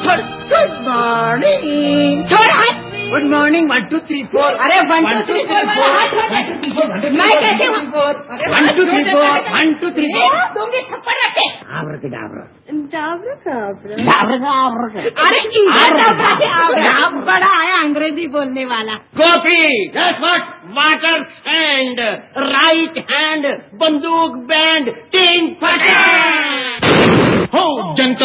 Good morning. छोड़ हाथ। Good morning 1 2 3 4। अरे 1 2 3 4 मैं कैसे 1 2 3 4 1 2 3 4 दूंगी थप्पड़ रखे। आवर के डाबर अरे बड़ा आया अंग्रेजी बोलने वाला। Coffee, water and right hand बंदूक बैंड 3 हो जनकल